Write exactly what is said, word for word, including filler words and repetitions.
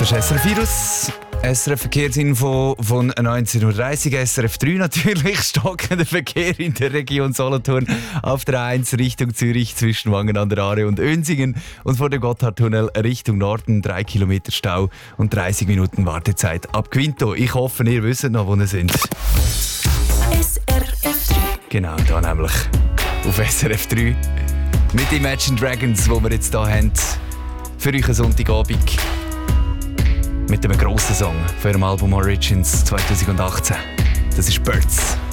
Das ist S R F Virus. S R F Verkehrsinfo von neunzehn Uhr dreißig, S R F drei natürlich, stockender Verkehr in der Region Solothurn auf der eins Richtung Zürich zwischen Wangen an der Aare und Önsingen und vor dem Gotthardtunnel Richtung Norden drei Kilometer Stau und dreißig Minuten Wartezeit ab Quinto. Ich hoffe, ihr wisst noch, wo ihr sind. S R F drei. Genau, da nämlich auf S R F drei mit Imagine Dragons, wo wir jetzt hier haben für euch einen Sonntagabend. Mit einem grossen Song von ihrem Album Origins zwanzig achtzehn. Das ist Birds.